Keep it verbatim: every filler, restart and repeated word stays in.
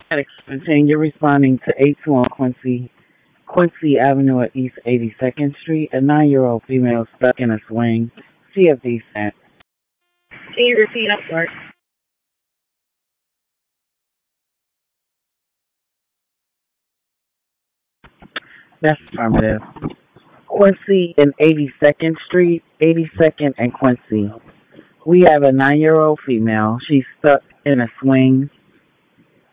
Continue. You're responding to eight two on Quincy Quincy Avenue at East eighty-second Street. A nine-year-old female stuck in a swing. C F D sent. Can you repeat that part? That's affirmative. Quincy and eighty-second Street, eighty-second and Quincy. We have a nine-year-old female. She's stuck in a swing.